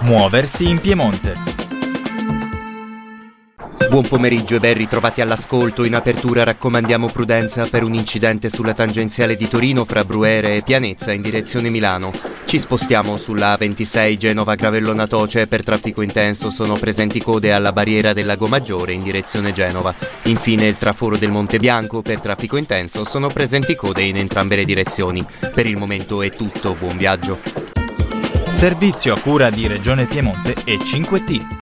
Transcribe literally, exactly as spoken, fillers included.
Muoversi in Piemonte. Buon pomeriggio e ben ritrovati all'ascolto. In apertura raccomandiamo prudenza per un incidente sulla tangenziale di Torino fra Bruere e Pianezza in direzione Milano. Ci spostiamo sulla A ventisei Genova-Gravellona Toce. Per traffico intenso sono presenti code alla barriera del Lago Maggiore in direzione Genova. Infine il traforo del Monte Bianco. Per traffico intenso sono presenti code in entrambe le direzioni. Per il momento è tutto, buon viaggio. Servizio a cura di Regione Piemonte e cinque T.